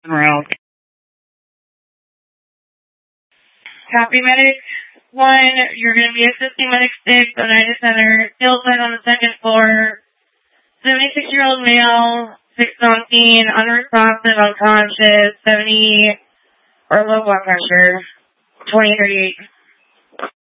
Round. Copy, medic 1. You're going to be assisting medic 6 on United Center. Still bed on the second floor. 76-year-old male, 6 on scene, unresponsive, unconscious, 70 or low blood pressure, 2038.